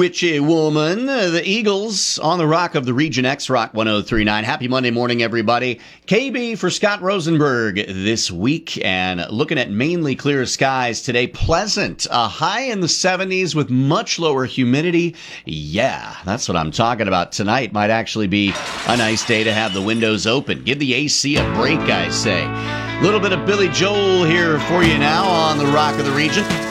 witchy woman. The Eagles on the Rock of the Region X Rock 103.9. Happy Monday morning, everybody. KB for Scott Rosenberg this week, and looking at mainly clear skies today. Pleasant, a high in the 70s with much lower humidity. Yeah, that's what I'm talking about. Tonight might actually be a nice day to have the windows open. Give the AC a break, I say. A little bit of Billy Joel here for you now on the Rock of the Region.